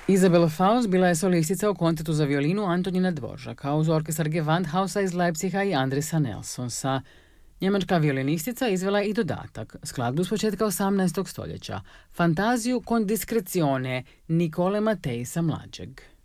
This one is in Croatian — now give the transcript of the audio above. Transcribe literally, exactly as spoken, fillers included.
Isabel Faust bila je solistica u koncertu za violinu Antonina Dvořaka uz orkestar Gewandhausa iz Leipziga i Andresa Nelsonsa. Njemačka violinistica izvela i dodatak, skladbu s početka osamnaestog stoljeća, Fantaziju con discrezione Nikole Mateisa mlađeg.